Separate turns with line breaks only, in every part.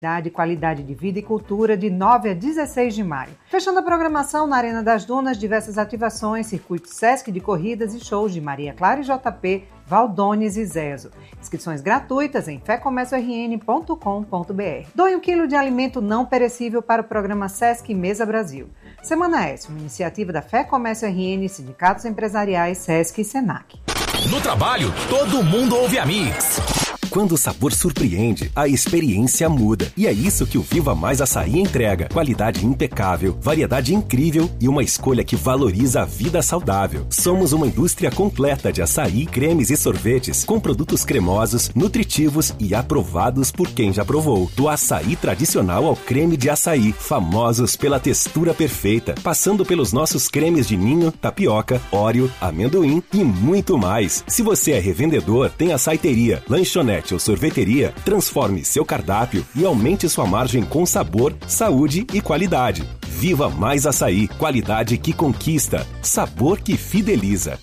Qualidade de vida e cultura de 9 a 16 de maio. Fechando a programação na Arena das Dunas, diversas ativações, circuito Sesc de corridas e shows de Maria Clara e JP, Valdones e Zezo. Inscrições gratuitas em fecomérciorn.com.br. Doe 1 quilo de alimento não perecível para o programa Sesc Mesa Brasil. Semana S, uma iniciativa da Fé Comércio RN, sindicatos empresariais, Sesc e Senac.
No trabalho, todo mundo ouve a Mix.
Quando o sabor surpreende, a experiência muda. E é isso que o Viva Mais Açaí entrega. Qualidade impecável, variedade incrível e uma escolha que valoriza a vida saudável. Somos uma indústria completa de açaí, cremes e sorvetes, com produtos cremosos, nutritivos e aprovados por quem já provou. Do açaí tradicional ao creme de açaí, famosos pela textura perfeita, passando pelos nossos cremes de ninho, tapioca, óreo, amendoim e muito mais. Se você é revendedor, tem açaiteria, lanchonete ou sorveteria, transforme seu cardápio e aumente sua margem com sabor, saúde e qualidade. Viva Mais Açaí, qualidade que conquista, sabor que fideliza.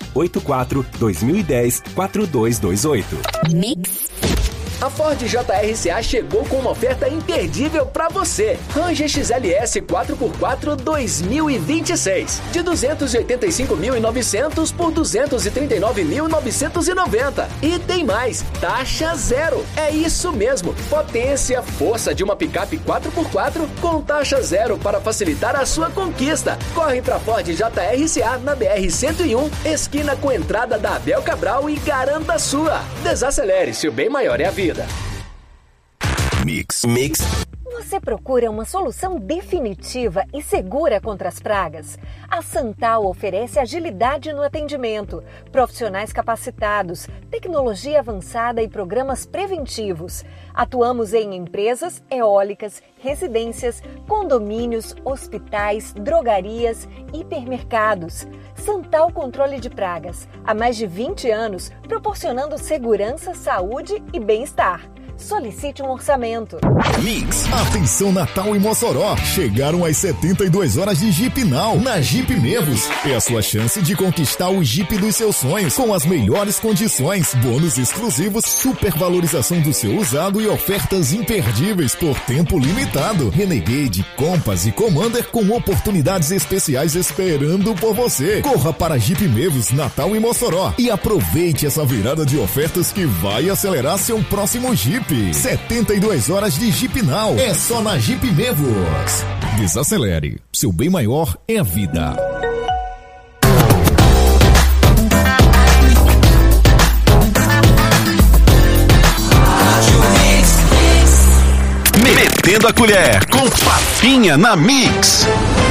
84-2010-4228.
Mix. A Ford JRCA chegou com uma oferta imperdível para você. Ranger XLS 4x4 2026, de 285.900 por 239.990. E tem mais, taxa zero. É isso mesmo, potência, força de uma picape 4x4 com taxa zero para facilitar a sua conquista. Corre para Ford JRCA na BR-101, esquina com entrada da Abel Cabral e garanta a sua. Desacelere, se o bem maior é a vida.
Mix.
Você procura uma solução definitiva e segura contra as pragas? A Santal oferece agilidade no atendimento, profissionais capacitados, tecnologia avançada e programas preventivos. Atuamos em empresas, eólicas, residências, condomínios, hospitais, drogarias, hipermercados. Santal Controle de Pragas. Há mais de 20 anos, proporcionando segurança, saúde e bem-estar. Solicite um orçamento.
Mix. Atenção Natal em Mossoró. Chegaram as 72 horas de Jeep Now na Jeep Mevos. É a sua chance de conquistar o Jeep dos seus sonhos com as melhores condições, bônus exclusivos, supervalorização do seu usado e ofertas imperdíveis por tempo limitado. Renegade, Compass e Commander com oportunidades especiais esperando por você. Corra para Jeep Mevos Natal em Mossoró e aproveite essa virada de ofertas que vai acelerar seu próximo Jeep. 72 horas de Jeep Now. É só na Jeep Mevos. Desacelere. Seu bem maior é a vida.
Metendo a colher com Papinha na Mix.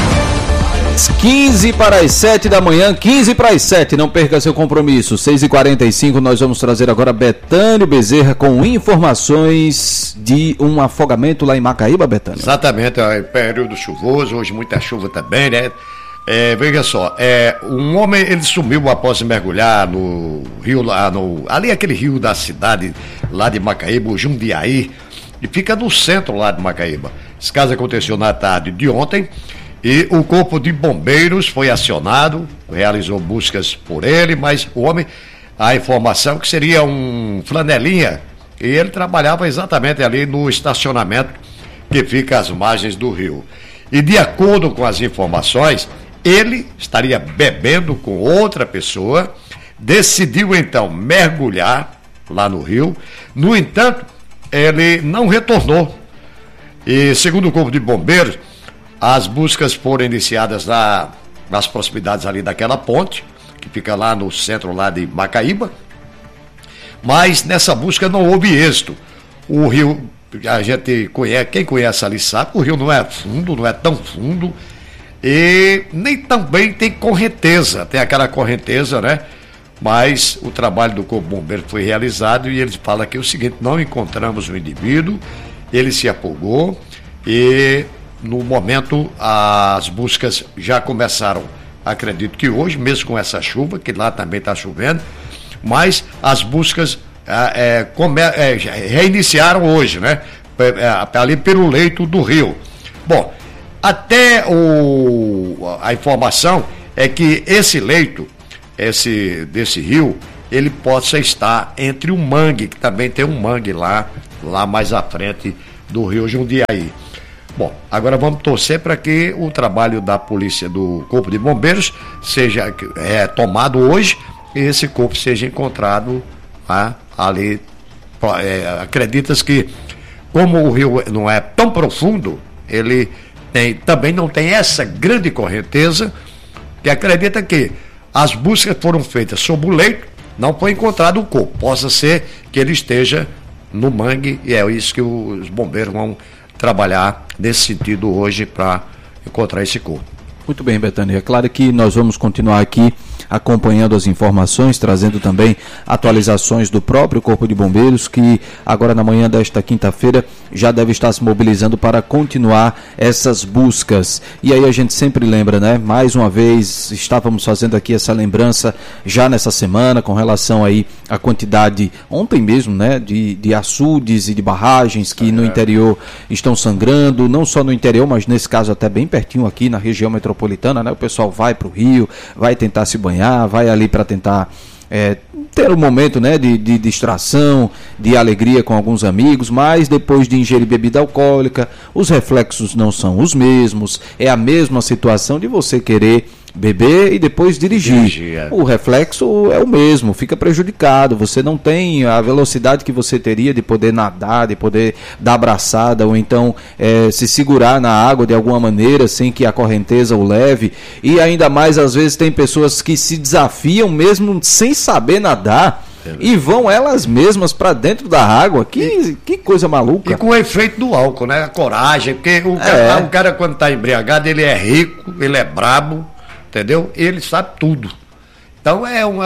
15 para as 7 da manhã, 15 para as 7, não perca seu compromisso. 6h45, nós vamos trazer agora Betânio Bezerra com informações de um afogamento lá em Macaíba, Betânio.
Exatamente, é período chuvoso, hoje muita chuva também, né? Veja só, um homem, ele sumiu após mergulhar no rio, ali aquele rio da cidade lá de Macaíba, o Jundiaí, e fica no centro lá de Macaíba. Esse caso aconteceu na tarde de ontem. E o corpo de bombeiros foi acionado, realizou buscas por ele, mas o homem, a informação que seria um flanelinha, e ele trabalhava exatamente ali no estacionamento que fica às margens do rio. E de acordo com as informações, ele estaria bebendo com outra pessoa, decidiu então mergulhar lá no rio, no entanto, ele não retornou. E segundo o corpo de bombeiros, as buscas foram iniciadas nas proximidades ali daquela ponte, que fica lá no centro lá de Macaíba, mas nessa busca não houve êxito. O rio, a gente conhece, quem conhece ali sabe, o rio não é fundo, não é tão fundo, e nem também tem correnteza, tem aquela correnteza, né? Mas o trabalho do Corpo Bombeiro foi realizado e eles falam aqui o seguinte: não encontramos o indivíduo, ele se afogou e no momento as buscas já começaram, acredito que hoje, mesmo com essa chuva, que lá também está chovendo, mas as buscas reiniciaram hoje, né? Ali pelo leito do rio. Bom, até a informação é que esse leito, desse rio, ele possa estar entre um mangue, que também tem um mangue lá mais à frente do Rio Jundiaí. Bom, agora vamos torcer para que o trabalho da polícia, do Corpo de Bombeiros, seja tomado hoje e esse corpo seja encontrado ali. Acreditas que, como o rio não é tão profundo, ele também não tem essa grande correnteza, que acredita que as buscas foram feitas sob o leito, não foi encontrado o corpo. Possa ser que ele esteja no mangue, e é isso que os bombeiros vão trabalhar nesse sentido hoje para encontrar esse corpo.
Muito bem, Betânia. É claro que nós vamos continuar aqui acompanhando as informações, trazendo também atualizações do próprio Corpo de Bombeiros, que agora na manhã desta quinta-feira já deve estar se mobilizando para continuar essas buscas. E aí a gente sempre lembra, né? Mais uma vez, estávamos fazendo aqui essa lembrança já nessa semana com relação aí à quantidade, ontem mesmo, né? De açudes e de barragens que no interior estão sangrando, não só no interior, mas nesse caso até bem pertinho aqui na região metropolitana, né? O pessoal vai para o rio, vai tentar se banhar, vai ali para tentar ter um momento, né, de distração, de alegria com alguns amigos, mas depois de ingerir bebida alcoólica, os reflexos não são os mesmos, é a mesma situação de você querer beber e depois dirigir. O reflexo é o mesmo, fica prejudicado, você não tem a velocidade que você teria de poder nadar, de poder dar abraçada ou então se segurar na água de alguma maneira sem que a correnteza o leve. E ainda mais, às vezes tem pessoas que se desafiam mesmo sem saber nadar e vão elas mesmas para dentro da água. Que coisa maluca. E
com o efeito do álcool, né? A coragem, porque o cara quando está embriagado, ele é rico, ele é brabo, entendeu? Ele sabe tudo. Então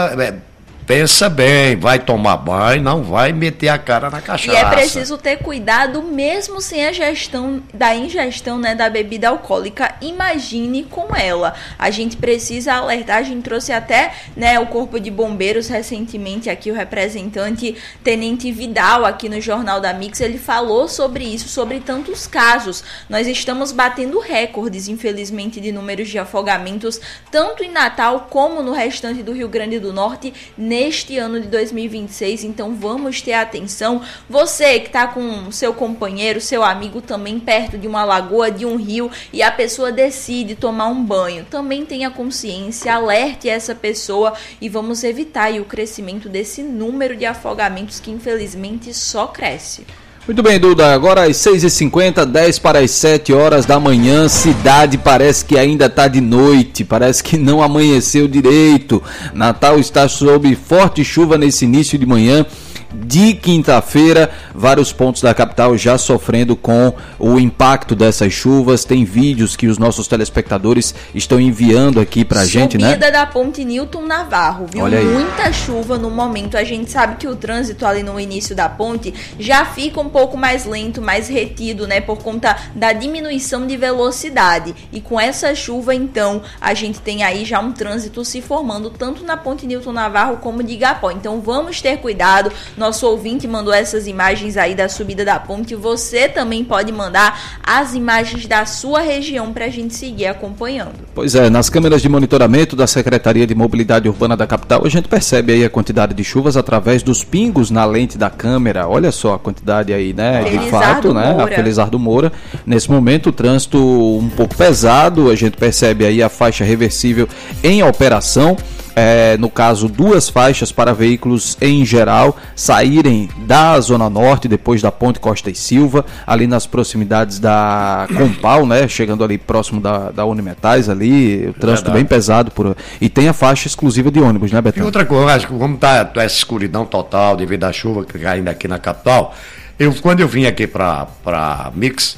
pensa bem, vai tomar banho, não vai meter a cara na cachaça.
E é preciso ter cuidado mesmo sem a ingestão, né, da bebida alcoólica. Imagine com ela. A gente precisa alertar, a gente trouxe até, né, o Corpo de Bombeiros recentemente aqui, o representante Tenente Vidal aqui no Jornal da Mix, ele falou sobre isso, sobre tantos casos. Nós estamos batendo recordes, infelizmente, de números de afogamentos, tanto em Natal como no restante do Rio Grande do Norte, neste ano de 2026, então vamos ter atenção. Você que está com seu companheiro, seu amigo também perto de uma lagoa, de um rio, e a pessoa decide tomar um banho, também tenha consciência, alerte essa pessoa e vamos evitar aí o crescimento desse número de afogamentos que infelizmente só cresce.
Muito bem, Duda, agora às 6h50, 10 para as 7 horas da manhã, cidade parece que ainda está de noite, parece que não amanheceu direito. Natal está sob forte chuva nesse início de manhã de quinta-feira, vários pontos da capital já sofrendo com o impacto dessas chuvas. Tem vídeos que os nossos telespectadores estão enviando aqui pra gente, né?
Subida da ponte Newton Navarro, viu?
Olha aí.
Muita chuva no momento. A gente sabe que o trânsito ali no início da ponte já fica um pouco mais lento, mais retido, né? Por conta da diminuição de velocidade. E com essa chuva, então, a gente tem aí já um trânsito se formando, tanto na ponte Newton Navarro como de Igapó. Então vamos ter cuidado. Nosso ouvinte mandou essas imagens aí da subida da ponte. Você também pode mandar as imagens da sua região para a gente seguir acompanhando.
Pois é, nas câmeras de monitoramento da Secretaria de Mobilidade Urbana da capital, a gente percebe aí a quantidade de chuvas através dos pingos na lente da câmera. Olha só a quantidade aí, né? De fato, né? A Felizardo Moura. Nesse momento, o trânsito um pouco pesado. A gente percebe aí a faixa reversível em operação. No caso, 2 faixas para veículos em geral saírem da Zona Norte, depois da Ponte Costa e Silva, ali nas proximidades da Compal, né? Chegando ali próximo da Unimetais, ali, o trânsito bem pesado. E tem a faixa exclusiva de ônibus, né, Betão?
E outra coisa, acho que como está essa escuridão total devido à chuva que caindo aqui na capital, quando eu vim aqui para Mix,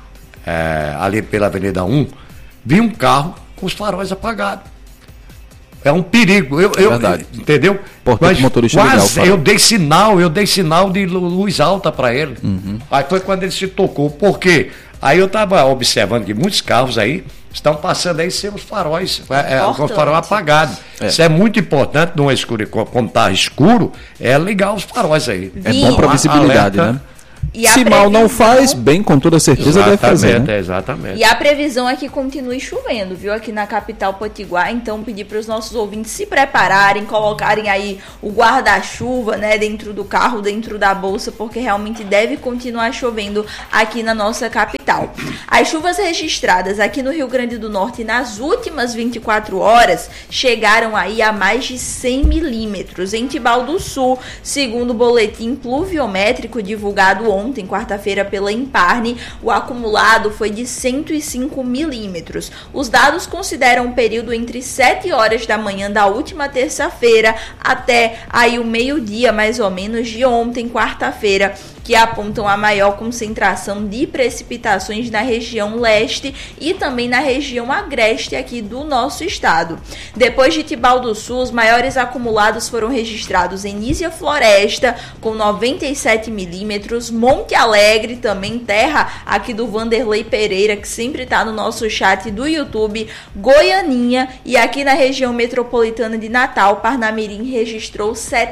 ali pela Avenida 1, vi um carro com os faróis apagados. É um perigo,
verdade.
Entendeu?
Mas motorista
quase eu dei sinal de luz alta para ele. Uhum. Aí foi quando ele se tocou. Por quê? Aí eu estava observando que muitos carros aí estão passando aí sem os faróis, com o farol apagado. Isso é muito importante, não é escuro, quando está escuro, é ligar os faróis aí.
É bom para visibilidade, né? Se mal não faz, bem, com toda certeza deve fazer, né?
Exatamente.
E a previsão é que continue chovendo, viu, aqui na capital potiguar. Então, pedir para os nossos ouvintes se prepararem, colocarem aí o guarda-chuva, né, dentro do carro, dentro da bolsa, porque realmente deve continuar chovendo aqui na nossa capital. As chuvas registradas aqui no Rio Grande do Norte nas últimas 24 horas chegaram aí a mais de 100 milímetros em Tibau do Sul, segundo o boletim pluviométrico divulgado ontem, quarta-feira, pela Imparne. O acumulado foi de 105 milímetros. Os dados consideram o período entre 7 horas da manhã da última terça-feira até aí o meio-dia, mais ou menos, de ontem, quarta-feira, que apontam a maior concentração de precipitações na região leste e também na região agreste aqui do nosso estado. Depois de Tibau do Sul, os maiores acumulados foram registrados em Nísia Floresta, com 97 milímetros, Monte Alegre, também terra aqui do Vanderlei Pereira, que sempre está no nosso chat do YouTube, Goianinha, e aqui na região metropolitana de Natal, Parnamirim registrou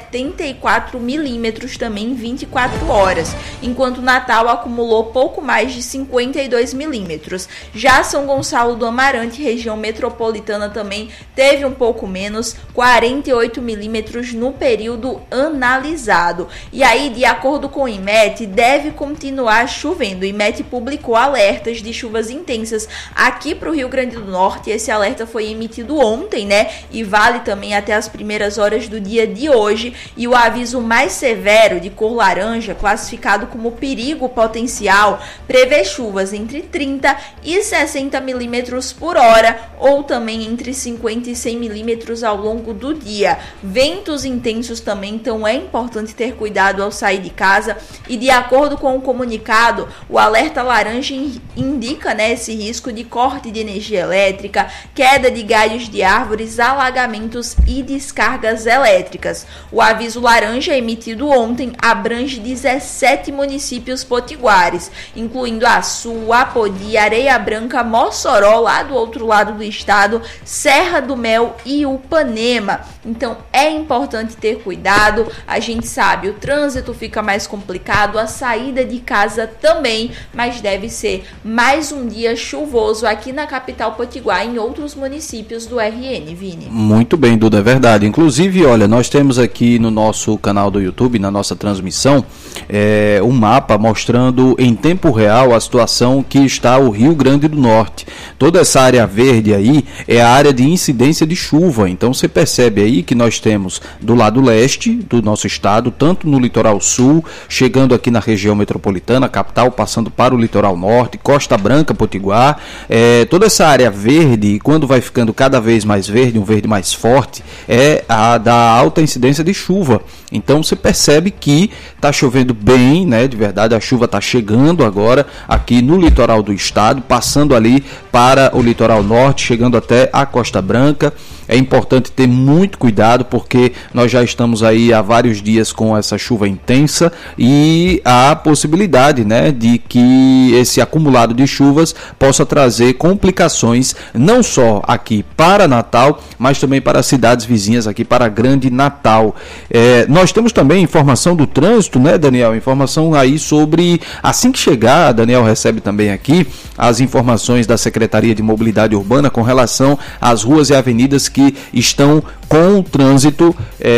74 milímetros também em 24 horas. Enquanto Natal acumulou pouco mais de 52 milímetros. Já São Gonçalo do Amarante, região metropolitana, também teve um pouco menos, 48 milímetros no período analisado. E aí, de acordo com o IMET, deve continuar chovendo. O IMET publicou alertas de chuvas intensas aqui para o Rio Grande do Norte. Esse alerta foi emitido ontem, né? E vale também até as primeiras horas do dia de hoje. E o aviso mais severo, de cor laranja, classificado como perigo potencial, prevê chuvas entre 30 e 60 milímetros por hora, ou também entre 50 e 100 milímetros ao longo do dia. Ventos intensos também, então é importante ter cuidado ao sair de casa. E de acordo com o comunicado, o alerta laranja indica, né, esse risco de corte de energia elétrica, queda de galhos de árvores, alagamentos e descargas elétricas. O aviso laranja, emitido ontem, abrange 17 municípios potiguares, incluindo Açu, Apodi, Areia Branca, Mossoró, lá do outro lado do estado, Serra do Mel e Upanema. Então é importante ter cuidado. A gente sabe, o trânsito fica mais complicado, a saída de casa também, mas deve ser mais um dia chuvoso aqui na capital potiguar e em outros municípios do RN, Vini.
Muito bem, Duda, é verdade. Inclusive, olha, nós temos aqui no nosso canal do YouTube, na nossa transmissão, um mapa mostrando em tempo real a situação que está o Rio Grande do Norte. Toda essa área verde aí é a área de incidência de chuva. Então você percebe aí que nós temos do lado leste do nosso estado, tanto no litoral sul, chegando aqui na região metropolitana, capital, passando para o litoral norte, Costa Branca, Potiguar, toda essa área verde, quando vai ficando cada vez mais verde, um verde mais forte, é a da alta incidência de chuva. Então você percebe que está chovendo bem, né? De verdade, a chuva está chegando agora aqui no litoral do estado, passando ali para o litoral norte, chegando até a Costa Branca. É importante ter muito cuidado, porque nós já estamos aí há vários dias com essa chuva intensa e há possibilidade, né, de que esse acumulado de chuvas possa trazer complicações não só aqui para Natal, mas também para as cidades vizinhas aqui, para a Grande Natal. Nós temos também informação do trânsito, né, Daniel? Informação aí sobre, assim que chegar, Daniel recebe também aqui as informações da Secretaria de Mobilidade Urbana com relação às ruas e avenidas que estão com o trânsito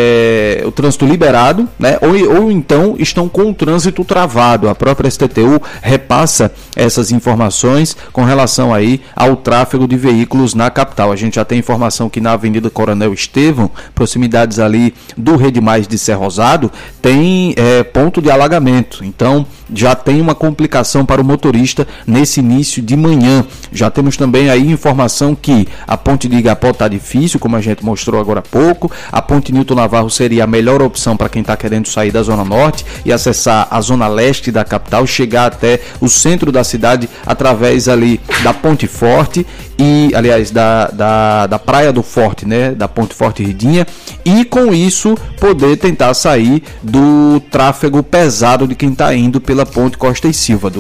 liberado, né? Ou então estão com o trânsito travado. A própria STTU repassa essas informações com relação aí ao tráfego de veículos na capital. A gente já tem informação que na Avenida Coronel Estevão, proximidades ali do Rede Mais de Cerrosado, tem ponto de alagamento. Então já tem uma complicação para o motorista nesse início de manhã. Já temos também aí informação que a ponte de Igapó está difícil, como a gente mostrou agora há pouco. A ponte Newton Navarro seria a melhor opção para quem está querendo sair da Zona Norte e acessar a Zona Leste da capital, chegar até o centro da cidade através ali da Ponte Forte e, aliás, da Praia do Forte, né, da Ponte Forte Ridinha, e com isso poder tentar sair do tráfego pesado de quem está indo pela Ponte Costa e Silva, Duda.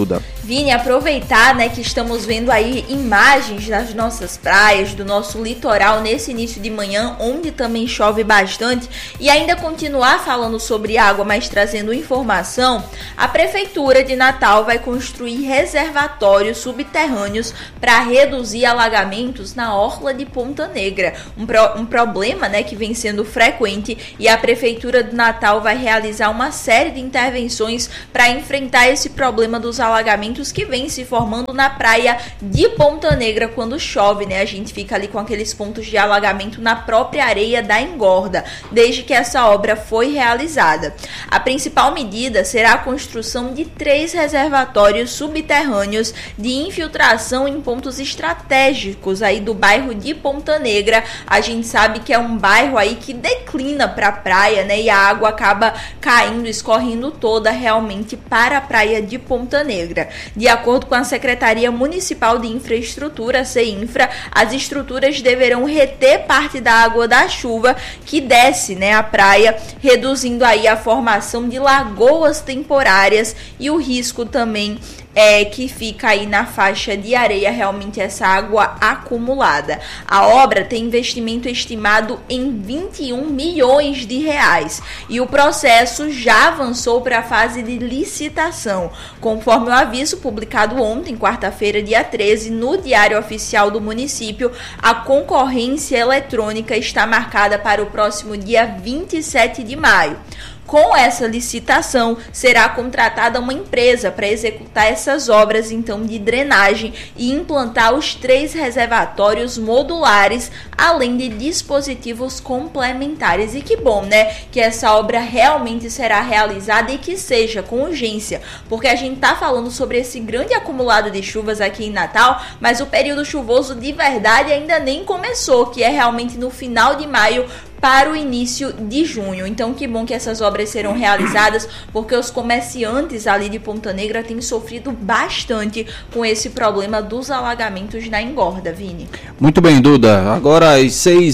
Vini, aproveitar, né, que estamos vendo aí imagens das nossas praias, do nosso litoral nesse início de manhã, onde também chove bastante, e ainda continuar falando sobre água, mas trazendo informação. A Prefeitura de Natal vai construir reservatórios subterrâneos para reduzir alagamentos na orla de Ponta Negra. Um problema, né, que vem sendo frequente, e a Prefeitura de Natal vai realizar uma série de intervenções para enfrentar esse problema dos alagamentos que vem se formando na praia de Ponta Negra quando chove, né? A gente fica ali com aqueles pontos de alagamento na própria areia da engorda, desde que essa obra foi realizada. A principal medida será a construção de 3 reservatórios subterrâneos de infiltração em pontos estratégicos aí do bairro de Ponta Negra. A gente sabe que é um bairro aí que declina para a praia, né? E a água acaba caindo, escorrendo toda realmente para a praia de Ponta Negra. De acordo com a Secretaria Municipal de Infraestrutura, CEINFRA, as estruturas deverão reter parte da água da chuva que desce, né, a praia, reduzindo aí a formação de lagoas temporárias e o risco também que fica aí na faixa de areia, realmente essa água acumulada. A obra tem investimento estimado em 21 milhões de reais e o processo já avançou para a fase de licitação. Conforme o aviso publicado ontem, quarta-feira, dia 13, no Diário Oficial do município, a concorrência eletrônica está marcada para o próximo dia 27 de maio. Com essa licitação, será contratada uma empresa para executar essas obras, então, de drenagem e implantar os 3 reservatórios modulares, além de dispositivos complementares. E que bom, né, que essa obra realmente será realizada e que seja com urgência, porque a gente está falando sobre esse grande acumulado de chuvas aqui em Natal, mas o período chuvoso de verdade ainda nem começou, que é realmente no final de maio para o início de junho. Então, que bom que essas obras serão realizadas, porque os comerciantes ali de Ponta Negra têm sofrido bastante com esse problema dos alagamentos na engorda, Vini.
Muito bem, Duda. Agora às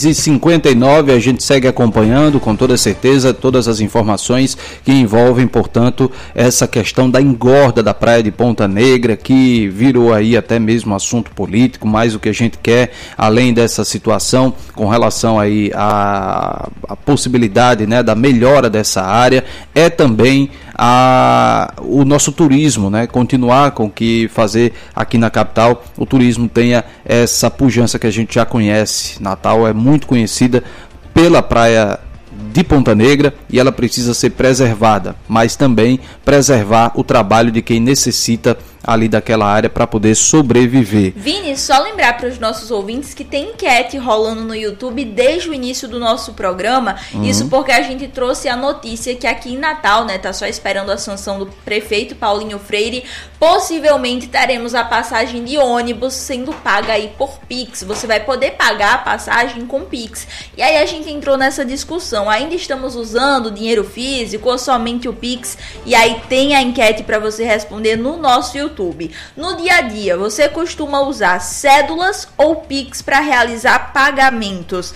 6h59 a gente segue acompanhando com toda certeza todas as informações que envolvem, portanto, essa questão da engorda da praia de Ponta Negra, que virou aí até mesmo assunto político, mais o que a gente quer, além dessa situação com relação aí a possibilidade, né, da melhora dessa área, é também o nosso turismo, né, continuar com que fazer aqui na capital o turismo tenha essa pujança que a gente já conhece. Natal é muito conhecida pela praia de Ponta Negra e ela precisa ser preservada, mas também preservar o trabalho de quem necessita ali daquela área para poder sobreviver.
Vini, só lembrar para os nossos ouvintes que tem enquete rolando no YouTube desde o início do nosso programa, isso porque a gente trouxe a notícia que aqui em Natal, né, tá só esperando a sanção do prefeito Paulinho Freire, possivelmente teremos a passagem de ônibus sendo paga aí por Pix. Você vai poder pagar a passagem com Pix. E aí a gente entrou nessa discussão, ainda estamos usando dinheiro físico ou somente o Pix? E aí tem a enquete para você responder no nosso YouTube. No dia a dia, você costuma usar cédulas ou Pix para realizar pagamentos?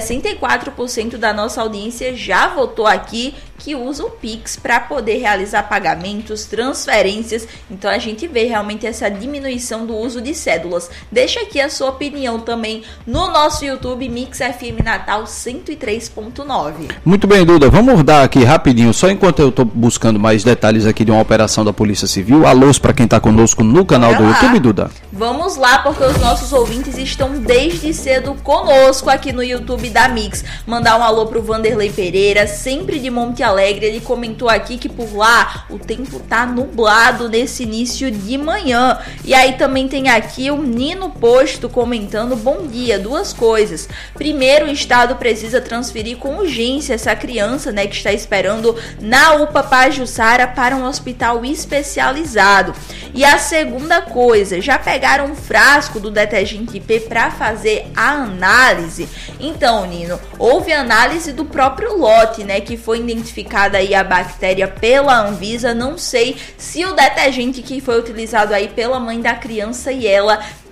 64% da nossa audiência já votou aqui que usa o Pix para poder realizar pagamentos, transferências. Então a gente vê realmente essa diminuição do uso de cédulas. Deixa aqui a sua opinião também no nosso YouTube, Mix FM Natal 103.9.
Muito bem, Duda, vamos dar aqui rapidinho, só enquanto eu estou buscando mais detalhes aqui de uma operação da Polícia Civil. Alôs para quem está conosco no canal do YouTube, Duda.
Vamos lá, porque os nossos ouvintes estão desde cedo conosco aqui no YouTube da Mix. Mandar um alô pro Vanderlei Pereira, sempre de Monte Alegre. Ele comentou aqui que por lá o tempo tá nublado nesse início de manhã. E aí também tem aqui o Nino Posto comentando: bom dia, 2 coisas. Primeiro, o Estado precisa transferir com urgência essa criança, né, que está esperando na UPA Pajuçara para um hospital especializado. E a segunda coisa, já pegaram um frasco do detergente IP para fazer a análise? Então, Nino, houve análise do próprio lote, né, que foi identificada aí a bactéria pela Anvisa. Não sei se o detergente que foi utilizado aí pela mãe da criança e ela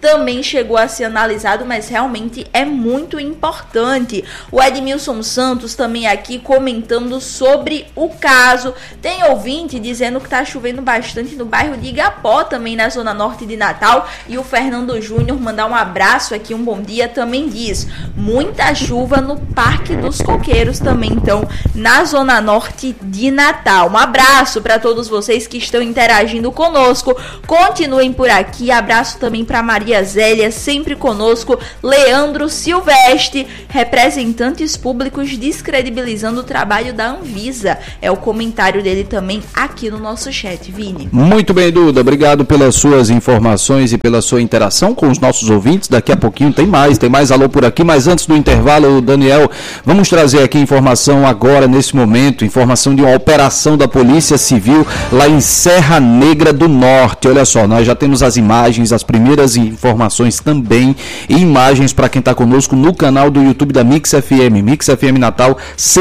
também chegou a ser analisado, mas realmente é muito importante. O Edmilson Santos também aqui comentando sobre o caso. Tem ouvinte dizendo que tá chovendo bastante no bairro de Igapó, também na zona norte de Natal. E o Fernando Júnior, mandar um abraço aqui, um bom dia, também diz: muita chuva no Parque dos Coqueiros também, então, na zona norte de Natal. Um abraço para todos vocês que estão interagindo conosco. Continuem por aqui. Abraço também para Maria Zélia, sempre conosco. Leandro Silvestre, representantes públicos descredibilizando o trabalho da Anvisa. É o comentário dele também aqui no nosso chat, Vini.
Muito bem, Duda. Obrigado pelas suas informações e pela sua interação com os nossos ouvintes. Daqui a pouquinho tem mais alô por aqui, mas antes do intervalo, Daniel, vamos trazer aqui informação agora, nesse momento, informação de uma operação da Polícia Civil lá em Serra Negra do Norte. Olha só, nós já temos as imagens, as primeiras informações também, e imagens para quem está conosco no canal do YouTube da Mix FM Natal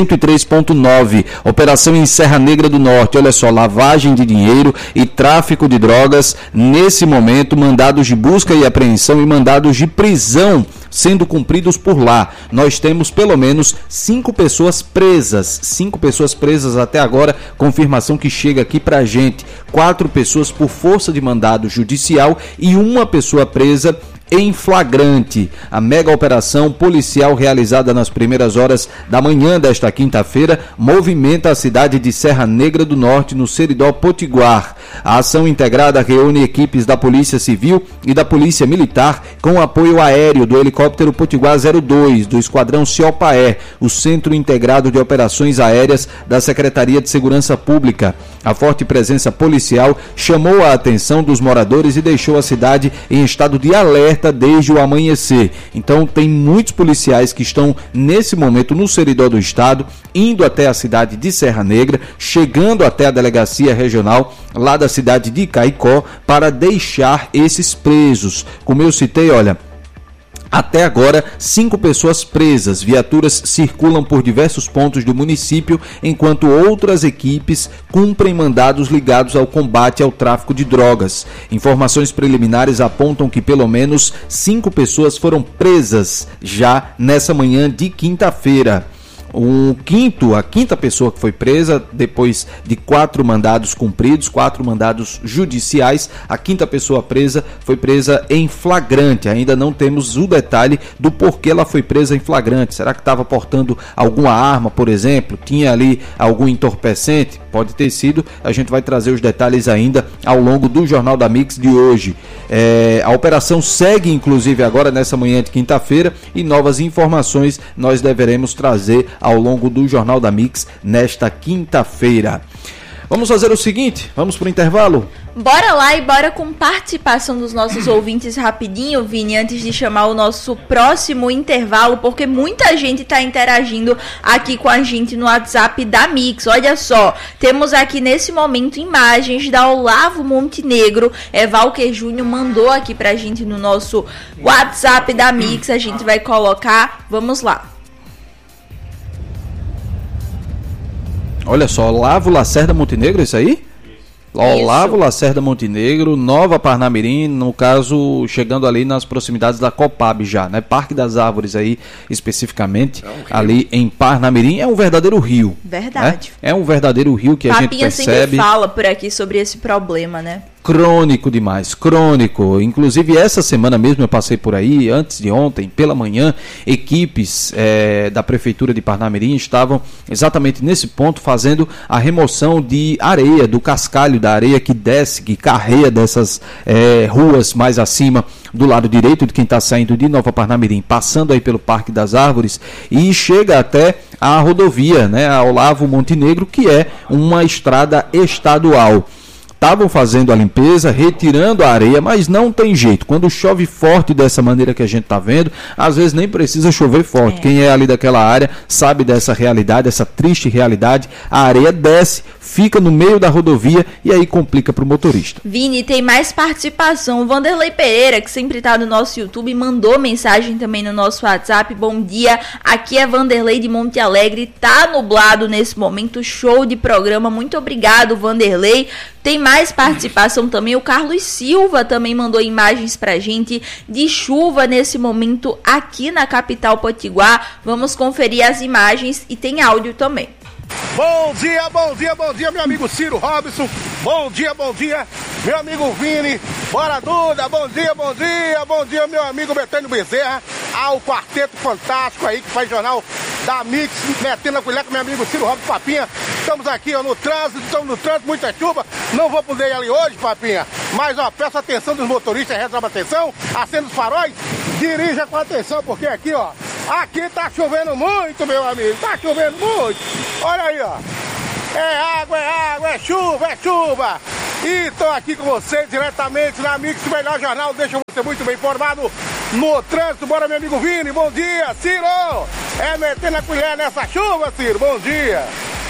103.9. Operação em Serra Negra do Norte. Olha só, lavagem de dinheiro e tráfico de drogas. Nesse momento, mandados de busca e apreensão e mandados de prisão sendo cumpridos por lá. Nós temos pelo menos 5 pessoas presas. 5 pessoas presas até agora, confirmação que chega aqui pra gente. 4 pessoas por força de mandado judicial e 1 pessoa presa em flagrante. A mega operação policial realizada nas primeiras horas da manhã desta quinta-feira movimenta a cidade de Serra Negra do Norte, no Seridó Potiguar. A ação integrada reúne equipes da Polícia Civil e da Polícia Militar com apoio aéreo do helicóptero Potiguar 02, do Esquadrão Ciopaé, o Centro Integrado de Operações Aéreas da Secretaria de Segurança Pública. A forte presença policial chamou a atenção dos moradores e deixou a cidade em estado de alerta desde o amanhecer. Então tem muitos policiais que estão nesse momento no Seridó do estado, indo até a cidade de Serra Negra, chegando até a delegacia regional lá da cidade de Caicó para deixar esses presos. Como eu citei, olha, até agora, 5 pessoas presas. Viaturas circulam por diversos pontos do município, enquanto outras equipes cumprem mandados ligados ao combate ao tráfico de drogas. Informações preliminares apontam que pelo menos 5 pessoas foram presas já nessa manhã de quinta-feira. A quinta pessoa que foi presa, depois de 4 mandados cumpridos, 4 mandados judiciais, a quinta pessoa presa foi presa em flagrante. Ainda não temos o detalhe do porquê ela foi presa em flagrante. Será que estava portando alguma arma, por exemplo? Tinha ali algum entorpecente? Pode ter sido. A gente vai trazer os detalhes ainda ao longo do Jornal da Mix de hoje. A operação segue, inclusive, agora nessa manhã de quinta-feira, e novas informações nós deveremos trazer ao longo do Jornal da Mix nesta quinta-feira. Vamos fazer o seguinte, vamos para o intervalo?
Bora lá e bora com participação dos nossos ouvintes rapidinho, Vini, antes de chamar o nosso próximo intervalo, porque muita gente está interagindo aqui com a gente no WhatsApp da Mix. Olha só, temos aqui nesse momento imagens da Olavo Montenegro. Valker Júnior mandou aqui pra gente no nosso WhatsApp da Mix, a gente vai colocar, vamos lá.
Olha só, Olavo Lacerda Montenegro, isso aí? Olavo Lacerda Montenegro, Nova Parnamirim, no caso, chegando ali nas proximidades da Copab já, né? Parque das Árvores aí, especificamente, ali em Parnamirim, é um verdadeiro rio.
Verdade.
Né? É um verdadeiro rio que a gente percebe. Papinha
sempre fala por aqui sobre esse problema, né?
Crônico demais, crônico. Inclusive essa semana mesmo eu passei por aí, antes de ontem, pela manhã, equipes da Prefeitura de Parnamirim estavam exatamente nesse ponto fazendo a remoção de areia, do cascalho da areia que desce, que carreia dessas ruas mais acima do lado direito de quem está saindo de Nova Parnamirim, passando aí pelo Parque das Árvores e chega até a rodovia, né, a Olavo Montenegro, que é uma estrada estadual. Estavam fazendo a limpeza, retirando a areia, mas não tem jeito. Quando chove forte dessa maneira que a gente está vendo, às vezes nem precisa chover forte. Quem é ali daquela área sabe dessa realidade, essa triste realidade. A areia desce, fica no meio da rodovia e aí complica para o motorista.
Vini, tem mais participação. O Vanderlei Pereira, que sempre está no nosso YouTube, mandou mensagem também no nosso WhatsApp. Bom dia, aqui é Vanderlei de Monte Alegre. Tá nublado nesse momento, show de programa. Muito obrigado, Vanderlei. Tem mais participação também, o Carlos Silva também mandou imagens pra gente de chuva nesse momento aqui na capital potiguar. Vamos conferir as imagens e tem áudio também.
Bom dia, meu amigo Ciro Robson. Bom dia, meu amigo Vini. Bora, Duda, bom dia, meu amigo Betânia Bezerra. Ao quarteto fantástico aí que faz jornal da Mix, metendo a colher com meu amigo Ciro Robson Papinha. Estamos aqui, ó, no trânsito, muita chuva. Não vou poder ir ali hoje, Papinha, mas, ó, peço atenção dos motoristas, reserva atenção, acenda os faróis, dirija com atenção, porque aqui, ó, aqui tá chovendo muito, meu amigo, tá chovendo muito. Olha aí, ó. É água, é chuva. E tô aqui com você diretamente na Mix, o melhor jornal, deixa você muito bem informado no trânsito. Bora, meu amigo Vini, bom dia, Ciro. É metendo a colher nessa chuva, Ciro, bom dia.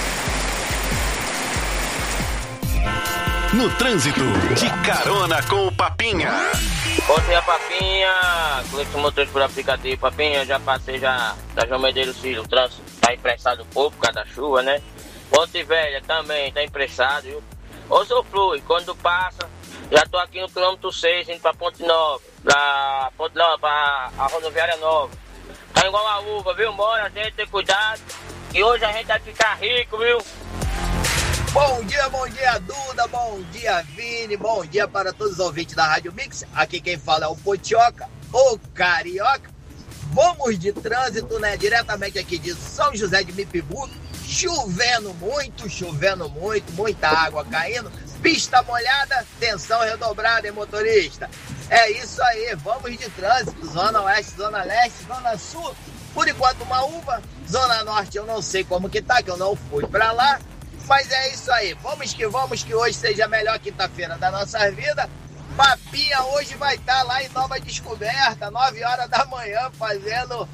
No trânsito, de carona com o Papinha.
Bom dia, Papinha. Clique motor por aplicativo, Papinha. Já passei da João Medeiros Filho. O trânsito tá emprestado um pouco por causa da chuva, né? Ponte Velha também tá emprestado, viu? Ô, seu Flui, quando passa, já tô aqui no quilômetro 6, indo pra Ponte Nova, pra a rodoviária nova. Tá igual a uva, viu? Bora, gente, ter cuidado. E hoje a gente vai ficar rico, viu?
Bom dia, Duda, bom dia, Vini, bom dia para todos os ouvintes da Rádio Mix. Aqui quem fala é o Potioca, o Carioca. Vamos de trânsito, né? Diretamente aqui de São José de Mipibu. Chovendo muito, muita água caindo. Pista molhada, tensão redobrada, hein, motorista? É isso aí, vamos de trânsito. Zona Oeste, Zona Leste, Zona Sul. Por enquanto uma uva. Zona Norte eu não sei como que tá, que eu não fui pra lá. Mas é isso aí, vamos que hoje seja a melhor quinta-feira da nossa vida. Papinha hoje vai estar lá em Nova Descoberta, 9 horas da manhã, fazendo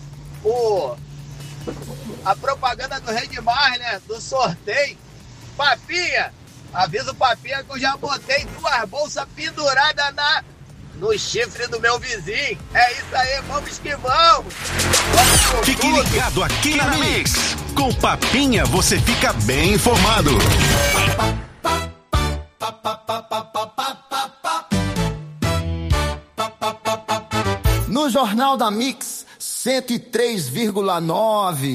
a propaganda do Redmar, né? Do sorteio. Papinha, avisa o Papinha que eu já botei 2 bolsas penduradas no chifre do meu vizinho. É isso aí, vamos que vamos.
Fique ligado aqui na Mix. Com Papinha você fica bem informado.
No Jornal da Mix 103,9.